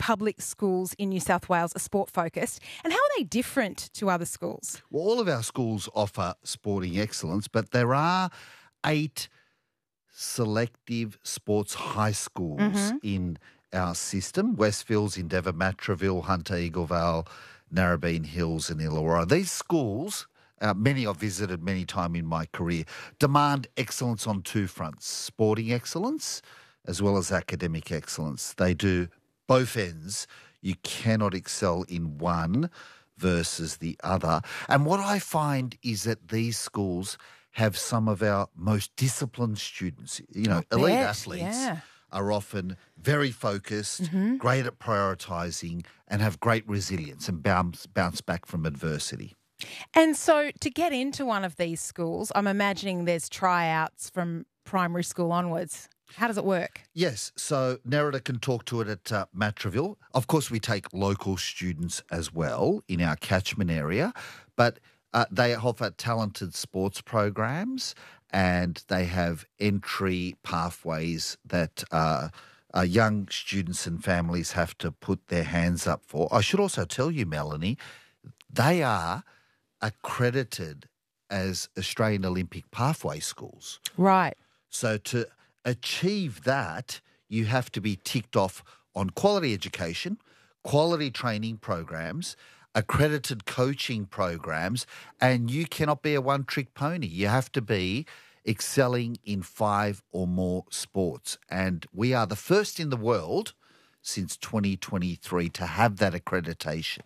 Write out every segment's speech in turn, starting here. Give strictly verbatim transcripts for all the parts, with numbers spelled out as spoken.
public schools in New South Wales are sport-focused, and how are they different to other schools? Well, all of our schools offer sporting excellence, but there are eight selective sports high schools mm-hmm. in our system. Westfields, Endeavour, Matraville, Hunter, Eaglevale, Narrabeen Hills and Illawarra. These schools, uh, many I've visited many times in my career, demand excellence on two fronts, sporting excellence as well as academic excellence. They do both ends. You cannot excel in one versus the other. And what I find is that these schools have some of our most disciplined students. You know, I elite bet, athletes yeah. are often very focused, mm-hmm. great at prioritising and have great resilience and bounce, bounce back from adversity. And so to get into one of these schools, I'm imagining there's tryouts from primary school onwards. How does it work? Yes, so Nerida can talk to it at uh, Matraville. Of course, we take local students as well in our catchment area, but uh, they offer talented sports programs and they have entry pathways that uh, uh, young students and families have to put their hands up for. I should also tell you, Melanie, they are accredited as Australian Olympic pathway schools. Right. So to achieve that, you have to be ticked off on quality education, quality training programs, accredited coaching programs, and you cannot be a one-trick pony. You have to be excelling in five or more sports. And we are the first in the world since twenty twenty-three to have that accreditation.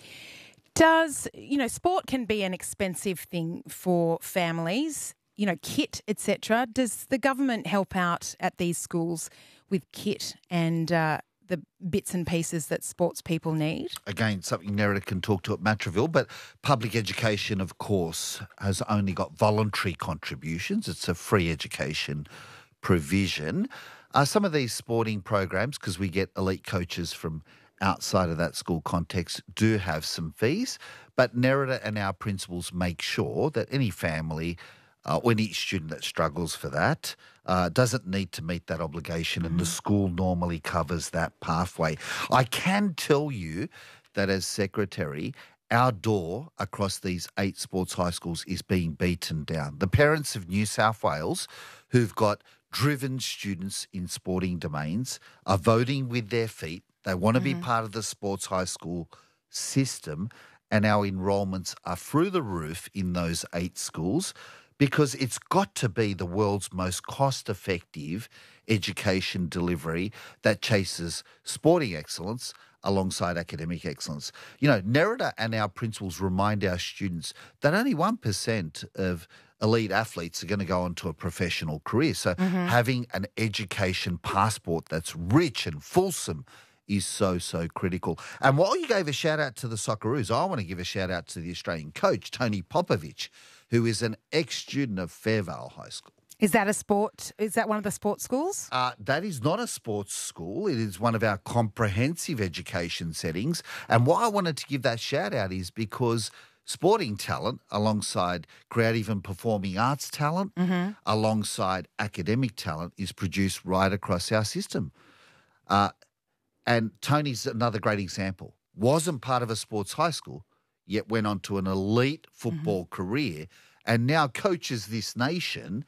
Does, you know, sport can be an expensive thing for families, you know, kit, et cetera. Does the government help out at these schools with kit and uh, the bits and pieces that sports people need? Again, something Nerida can talk to at Matraville, but public education, of course, has only got voluntary contributions. It's a free education provision. Uh, some of these sporting programs, because we get elite coaches from outside of that school context, do have some fees, but Nerida and our principals make sure that any family Uh, or any student that struggles for that uh, doesn't need to meet that obligation, and the school normally covers that pathway. I can tell you that as secretary, our door across these eight sports high schools is being beaten down. The parents of New South Wales who've got driven students in sporting domains are voting with their feet. They want to mm-hmm. be part of the sports high school system, and our enrolments are through the roof in those eight schools, because it's got to be the world's most cost-effective education delivery that chases sporting excellence alongside academic excellence. You know, Nerida and our principals remind our students that only one percent of elite athletes are going to go on to a professional career. So mm-hmm. having an education passport that's rich and fulsome is so, so critical. And while you gave a shout-out to the Socceroos, I want to give a shout-out to the Australian coach, Tony Popovich, who is an ex-student of Fairvale High School. Is that a sport? Is that one of the sports schools? Uh, that is not a sports school. It is one of our comprehensive education settings. And why I wanted to give that shout-out is because sporting talent alongside creative and performing arts talent, mm-hmm. alongside academic talent, is produced right across our system. Uh, and Tony's another great example. Wasn't part of a sports high school, yet went on to an elite football mm-hmm. career and now coaches this nation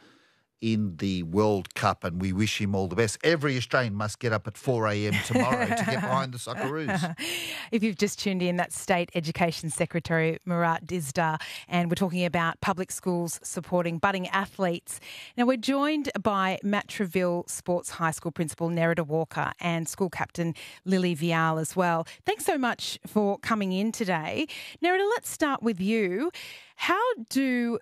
in the World Cup, and we wish him all the best. Every Australian must get up at four a.m. tomorrow to get behind the Socceroos. If you've just tuned in, that's State Education Secretary Murat Dizdar, and we're talking about public schools supporting budding athletes. Now, we're joined by Matraville Sports High School Principal Nerida Walker and School Captain Lily Vial as well. Thanks so much for coming in today. Nerida, let's start with you. How do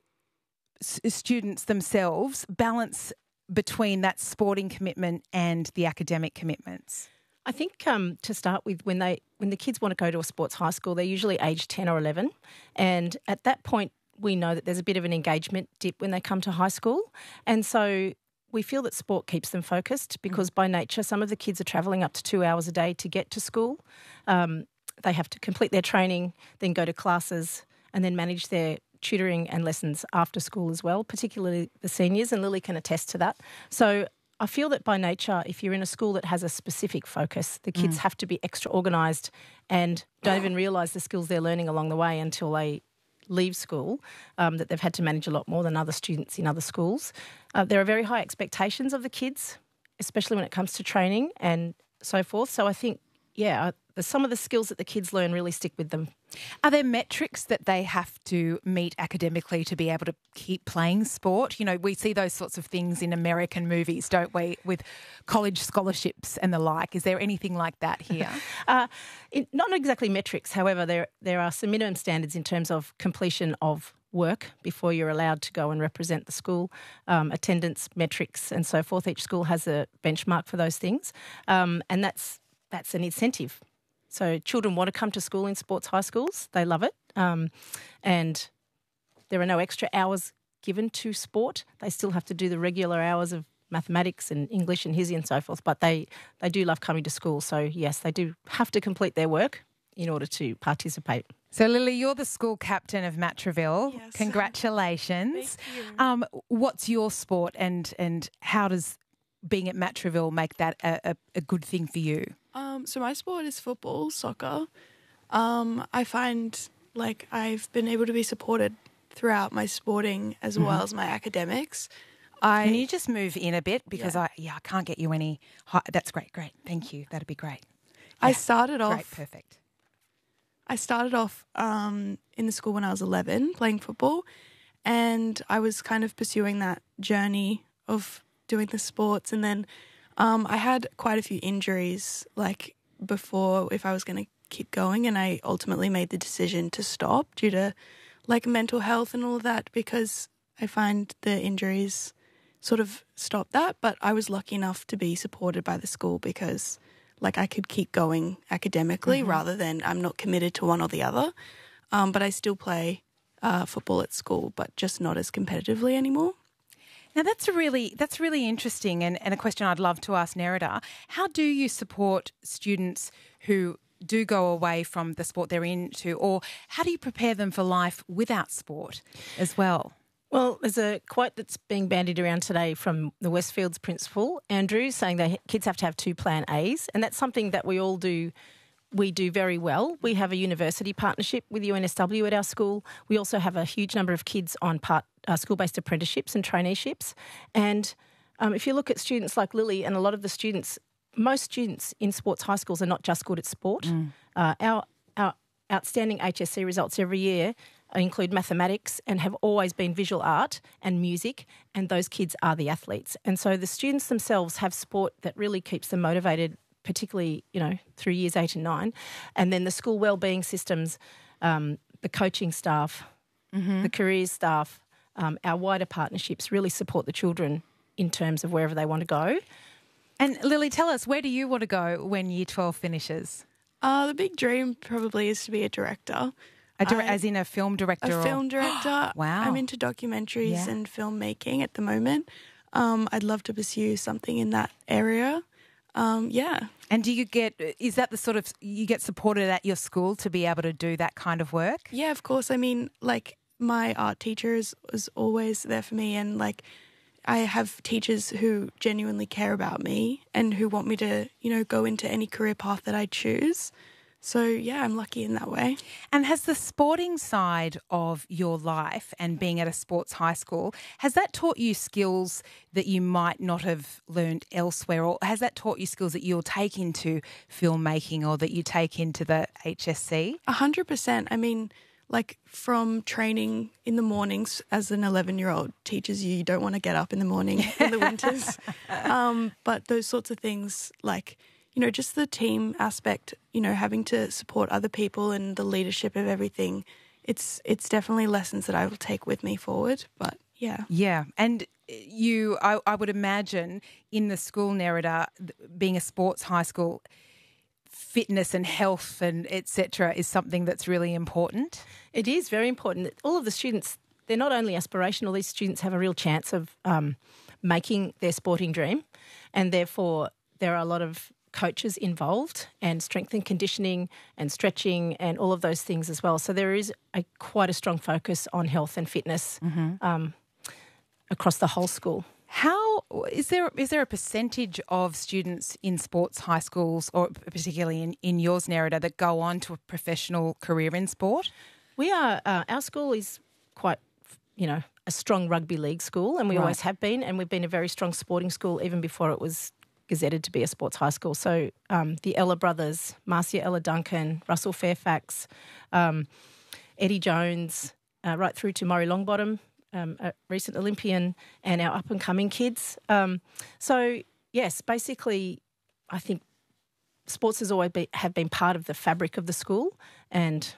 students themselves balance between that sporting commitment and the academic commitments? I think um, to start with, when they when the kids want to go to a sports high school, they're usually aged ten or eleven, and at that point we know that there's a bit of an engagement dip when they come to high school, and so we feel that sport keeps them focused because by nature some of the kids are travelling up to two hours a day to get to school. Um, they have to complete their training, then go to classes and then manage their tutoring and lessons after school as well, particularly the seniors, and Lily can attest to that. So I feel that by nature, if you're in a school that has a specific focus, the kids mm. have to be extra organised and don't even realise the skills they're learning along the way until they leave school, um, that they've had to manage a lot more than other students in other schools. Uh, there are very high expectations of the kids, especially when it comes to training and so forth. So I think, yeah, uh, some of the skills that the kids learn really stick with them. Are there metrics that they have to meet academically to be able to keep playing sport? You know, we see those sorts of things in American movies, don't we, with college scholarships and the like. Is there anything like that here? uh, it, not exactly metrics. However, there there are some minimum standards in terms of completion of work before you're allowed to go and represent the school, um, attendance metrics and so forth. Each school has a benchmark for those things, um, and that's that's an incentive. So children want to come to school in sports high schools. They love it. Um, and there are no extra hours given to sport. They still have to do the regular hours of mathematics and English and Hisey and so forth, but they, they do love coming to school. So, yes, they do have to complete their work in order to participate. So, Lily, you're the school captain of Matraville. Yes. Congratulations. Thank you. Um, what's your sport and, and how does being at Matraville make that a, a, a good thing for you? Um, so my sport is football, soccer. Um, I find like I've been able to be supported throughout my sporting as mm-hmm. well as my academics. I, Can you just move in a bit because yeah. I yeah I can't get you any. High, that's great, great. Thank you. That'd be great. I Yeah. started off. Great, perfect. I started off um, in the school when I was eleven playing football, and I was kind of pursuing that journey of doing the sports, and then um, I had quite a few injuries like before if I was going to keep going, and I ultimately made the decision to stop due to like mental health and all of that, because I find the injuries sort of stopped that. But I was lucky enough to be supported by the school because like I could keep going academically mm-hmm. rather than I'm not committed to one or the other. Um, but I still play uh, football at school, but just not as competitively anymore. Now, that's a really that's really interesting and, and a question I'd love to ask Nerida. How do you support students who do go away from the sport they're into, or how do you prepare them for life without sport as well? Well, there's a quote that's being bandied around today from the Westfields principal, Andrew, saying that kids have to have two plan A's, and that's something that we all do. We do very well. We have a university partnership with U N S W at our school. We also have a huge number of kids on part uh, school-based apprenticeships and traineeships. And um, if you look at students like Lily and a lot of the students, most students in sports high schools are not just good at sport. Mm. Uh, our, our outstanding H S C results every year include mathematics and have always been visual art and music, and those kids are the athletes. And so the students themselves have sport that really keeps them motivated, particularly, you know, through years eight and nine. And then the school wellbeing systems, um, the coaching staff, mm-hmm. the careers staff, um, our wider partnerships really support the children in terms of wherever they want to go. And Lily, tell us, where do you want to go when Year twelve finishes? Uh, the big dream probably is to be a director. A dir- I, as in a film director? A or... film director. Wow. I'm into documentaries yeah. and filmmaking at the moment. Um, I'd love to pursue something in that area. Um, yeah. And do you get, is that the sort of, you get supported at your school to be able to do that kind of work? Yeah, of course. I mean, like, my art teacher is, is always there for me, and, like, I have teachers who genuinely care about me and who want me to, you know, go into any career path that I choose. So, yeah, I'm lucky in that way. And has the sporting side of your life and being at a sports high school, has that taught you skills that you might not have learned elsewhere, or has that taught you skills that you'll take into filmmaking or that you take into the H S C? A hundred percent. I mean, like from training in the mornings as an eleven-year-old teaches you you don't want to get up in the morning in the winters. Um, but those sorts of things, like, you know, just the team aspect, you know, having to support other people and the leadership of everything, it's it's definitely lessons that I will take with me forward. But, yeah. Yeah. And you, I, I would imagine in the school, Nerida, being a sports high school, fitness and health and et cetera is something that's really important. It is very important. All of the students, they're not only aspirational, these students have a real chance of um, making their sporting dream, and therefore there are a lot of coaches involved, and strength and conditioning and stretching and all of those things as well. So there is a quite a strong focus on health and fitness mm-hmm. um, across the whole school. How is there is there a percentage of students in sports high schools, or particularly in, in yours, Nerida, that go on to a professional career in sport? We are, uh, our school is quite, you know, a strong rugby league school, and we Right. always have been, and we've been a very strong sporting school even before it was gazetted to be a sports high school. So um, the Ella brothers, Marcia Ella Duncan, Russell Fairfax, um, Eddie Jones, uh, right through to Murray Longbottom, um, a recent Olympian, and our up-and-coming kids. Um, so, yes, basically, I think sports has always be, have been part of the fabric of the school and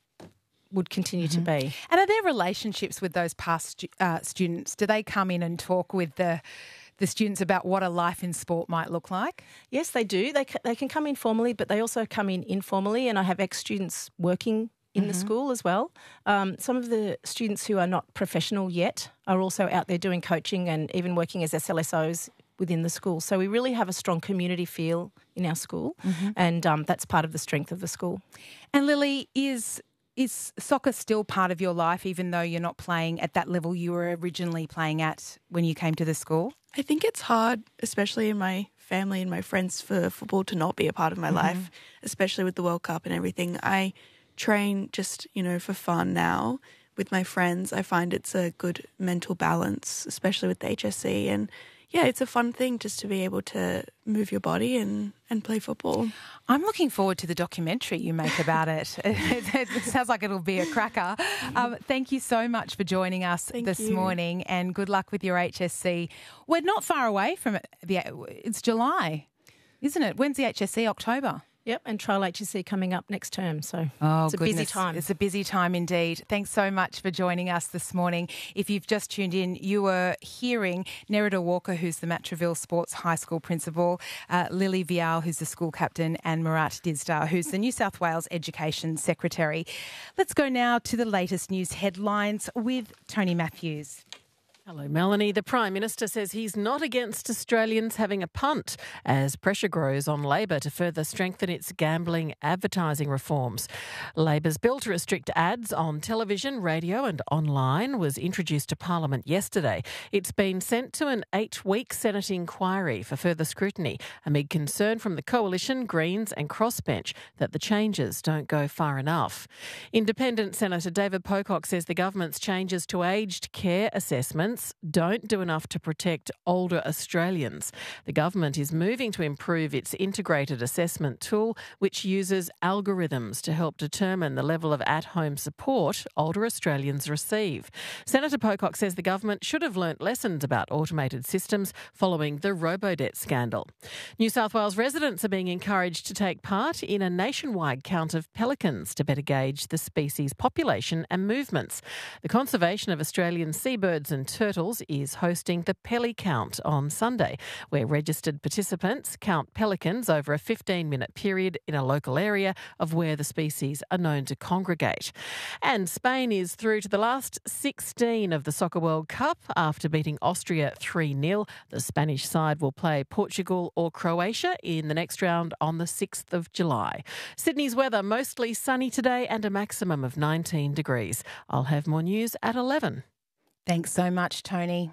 would continue mm-hmm. to be. And are there relationships with those past stu- uh, students? Do they come in and talk with the the students about what a life in sport might look like? Yes, they do. They, they can come in formally, but they also come in informally, and I have ex-students working in mm-hmm. the school as well. Um, some of the students who are not professional yet are also out there doing coaching and even working as S L S Os within the school. So we really have a strong community feel in our school, mm-hmm. and um, that's part of the strength of the school. And Lily, is is soccer still part of your life, even though you're not playing at that level you were originally playing at when you came to the school? I think it's hard, especially in my family and my friends, for football to not be a part of my mm-hmm. life, especially with the World Cup and everything. I train just, you know, for fun now with my friends. I find it's a good mental balance, especially with the H S C. And yeah, it's a fun thing just to be able to move your body and, and play football. I'm looking forward to the documentary you make about it. it, it, it sounds like it'll be a cracker. Um, thank you so much for joining us thank this you. morning, and good luck with your H S C. We're not far away from it. The, it's July, isn't it? When's the H S C? October? Yep, and Trial H S C coming up next term, so oh, it's a goodness. busy time. It's a busy time indeed. Thanks so much for joining us this morning. If you've just tuned in, you were hearing Nerida Walker, who's the Matraville Sports High School principal, uh, Lily Vial, who's the school captain, and Murat Dizdar, who's the New South Wales Education Secretary. Let's go now to the latest news headlines with Tony Matthews. Hello, Melanie. The Prime Minister says he's not against Australians having a punt as pressure grows on Labor to further strengthen its gambling advertising reforms. Labor's bill to restrict ads on television, radio and online was introduced to Parliament yesterday. It's been sent to an eight-week Senate inquiry for further scrutiny amid concern from the Coalition, Greens and Crossbench that the changes don't go far enough. Independent Senator David Pocock says the government's changes to aged care assessments don't do enough to protect older Australians. The government is moving to improve its integrated assessment tool, which uses algorithms to help determine the level of at-home support older Australians receive. Senator Pocock says the government should have learnt lessons about automated systems following the Robodebt scandal. New South Wales residents are being encouraged to take part in a nationwide count of pelicans to better gauge the species' population and movements. The Conservation of Australian Seabirds and Turtles is hosting the Peli Count on Sunday, where registered participants count pelicans over a fifteen-minute period in a local area of where the species are known to congregate. And Spain is through to the last sixteen of the Soccer World Cup after beating Austria three nil. The Spanish side will play Portugal or Croatia in the next round on the sixth of July. Sydney's weather mostly sunny today and a maximum of nineteen degrees. I'll have more news at eleven. Thanks so much, Tony.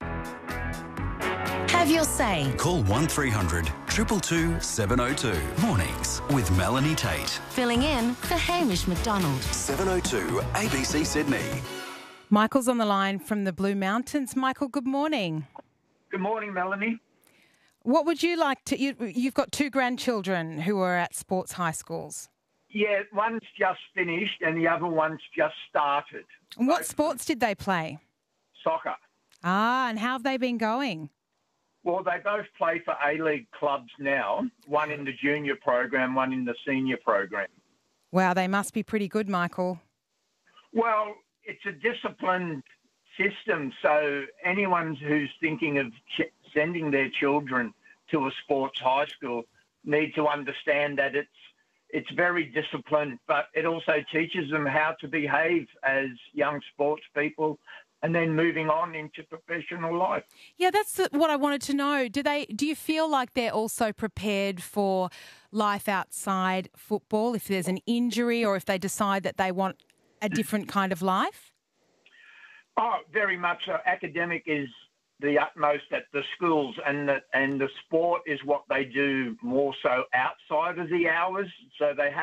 Have your say. Call one three hundred two two two seven oh two. Mornings with Melanie Tate. Filling in for Hamish McDonald. seven oh two A B C Sydney. Michael's on the line from the Blue Mountains. Michael, good morning. Good morning, Melanie. What would you like to... You, you've got two grandchildren who are at sports high schools. Yeah, one's just finished and the other one's just started. And what sports did they play? Soccer. Ah, and how have they been going? Well, they both play for A-League clubs now, one in the junior program, one in the senior program. Wow, they must be pretty good, Michael. Well, it's a disciplined system, so anyone who's thinking of ch- sending their children to a sports high school need to understand that it's it's very disciplined, but it also teaches them how to behave as young sports people and then moving on into professional life. Yeah, that's what I wanted to know. Do they? Do you feel like they're also prepared for life outside football if there's an injury or if they decide that they want a different kind of life? Oh, very much so. Academic is the utmost at the schools, and the, and the sport is what they do more so outside of the hours. So they have